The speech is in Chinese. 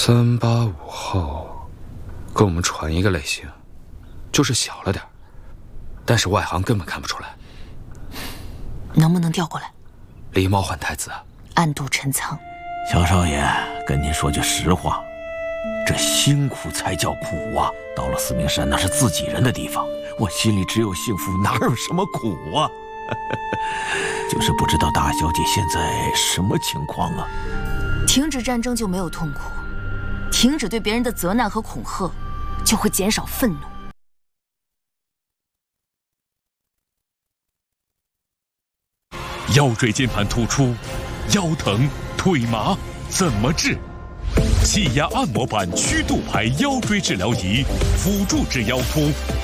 385号，跟我们传一个类型，就是小了点，但是外行根本看不出来。 能不能调过来？ 狸猫换太子， 暗度陈仓。 小少爷，跟您说句实话，这辛苦才叫苦啊！到了四明山，那是自己人的地方，我心里只有幸福，哪有什么苦啊？就是不知道大小姐现在什么情况啊？ 停止战争就没有痛苦，停止对别人的责难和恐吓，就会减少愤怒。 腰椎间盘突出，腰疼腿麻怎么治？气压按摩板曲度牌腰椎治疗仪，辅助治腰突，